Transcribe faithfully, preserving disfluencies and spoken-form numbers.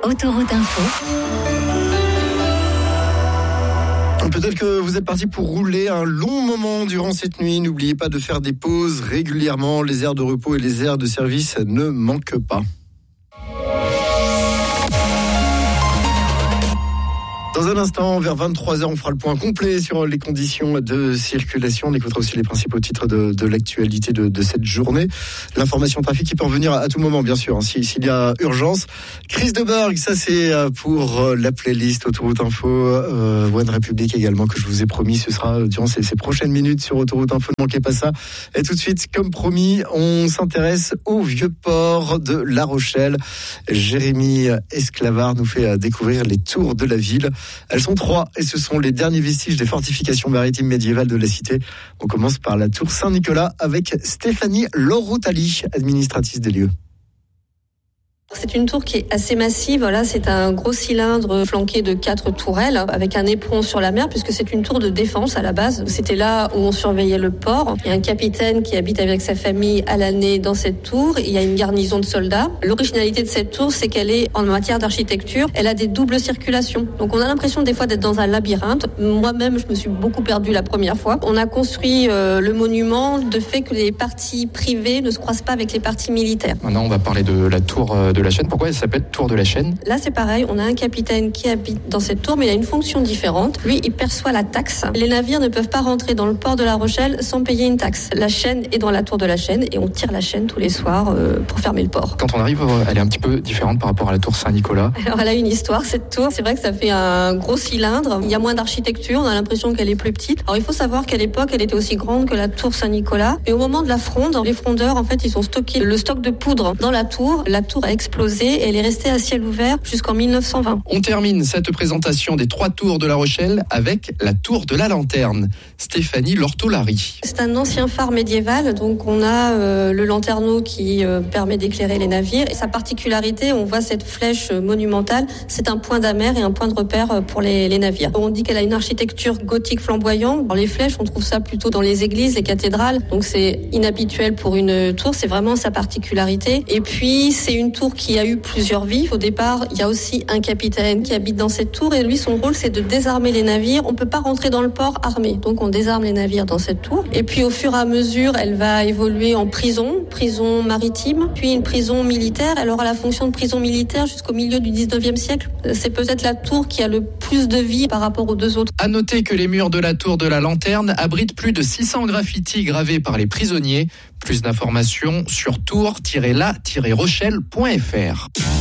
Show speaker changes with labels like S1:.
S1: Autoroute Info.
S2: Peut-être que vous êtes parti pour rouler un long moment durant cette nuit. N'oubliez pas de faire des pauses régulièrement. Les aires de repos et les aires de service ne manquent pas. Dans un instant, vers vingt-trois heures, on fera le point complet sur les conditions de circulation. On écoutera aussi les principaux titres de, de l'actualité de, de cette journée. L'information trafic qui peut revenir à tout moment, bien sûr, hein, s'il, s'il y a urgence. Chris de Borg, ça c'est pour la playlist Autoroute Info. Euh, One Republic également, que je vous ai promis, ce sera durant ces, ces prochaines minutes sur Autoroute Info. Ne manquez pas ça. Et tout de suite, comme promis, on s'intéresse au vieux port de La Rochelle. Jérémy Esclavard nous fait découvrir les tours de la ville. Elles sont trois et ce sont les derniers vestiges des fortifications maritimes médiévales de la cité. On commence par la tour Saint-Nicolas avec Stéphanie Lorotali, administratrice des lieux.
S3: C'est une tour qui est assez massive. Là, c'est un gros cylindre flanqué de quatre tourelles avec un éperon sur la mer, puisque c'est une tour de défense à la base. C'était là où on surveillait le port. Il y a un capitaine qui habite avec sa famille à l'année dans cette tour. Il y a une garnison de soldats. L'originalité de cette tour, c'est qu'elle est en matière d'architecture. Elle a des doubles circulations. Donc, on a l'impression des fois d'être dans un labyrinthe. Moi-même, je me suis beaucoup perdue la première fois. On a construit euh, le monument de fait que les parties privées ne se croisent pas avec les parties militaires.
S4: Maintenant, on va parler de la tour de la Chaîne. Pourquoi elle s'appelle Tour de la Chaîne ?
S3: Là, c'est pareil. On a un capitaine qui habite dans cette tour, mais il a une fonction différente. Lui, il perçoit la taxe. Les navires ne peuvent pas rentrer dans le port de La Rochelle sans payer une taxe. La chaîne est dans la tour de la Chaîne et on tire la chaîne tous les soirs euh, pour fermer le port.
S4: Quand on arrive, elle est un petit peu différente par rapport à la tour Saint-Nicolas.
S3: Alors, elle a une histoire, cette tour. C'est vrai que ça fait un gros cylindre. Il y a moins d'architecture. On a l'impression qu'elle est plus petite. Alors, il faut savoir qu'à l'époque, elle était aussi grande que la tour Saint-Nicolas. Et au moment de la fronde, les frondeurs, en fait, ils ont stocké le stock de poudre dans la tour. La tour a explosé et elle est restée à ciel ouvert jusqu'en mille neuf cent vingt.
S4: On termine cette présentation des trois tours de La Rochelle avec la tour de la Lanterne. Stéphanie Lortolari.
S3: C'est un ancien phare médiéval, donc on a euh, le lanterneau qui euh, permet d'éclairer les navires. Et sa particularité, on voit cette flèche monumentale, c'est un point d'amer et un point de repère pour les, les navires. On dit qu'elle a une architecture gothique flamboyante. Dans les flèches, on trouve ça plutôt dans les églises, les cathédrales, donc c'est inhabituel pour une tour, c'est vraiment sa particularité. Et puis, c'est une tour qui a eu plusieurs vies. Au départ, il y a aussi un capitaine qui habite dans cette tour et lui, son rôle, c'est de désarmer les navires. On ne peut pas rentrer dans le port armé, donc on désarme les navires dans cette tour. Et puis, au fur et à mesure, elle va évoluer en prison, prison maritime, puis une prison militaire. Elle aura la fonction de prison militaire jusqu'au milieu du dix-neuvième siècle. C'est peut-être la tour qui a le plus de vie par rapport aux deux autres.
S4: À noter que les murs de la tour de la Lanterne abritent plus de six cents graffitis gravés par les prisonniers. Plus d'informations sur tour tiret la tiret rochelle point f r.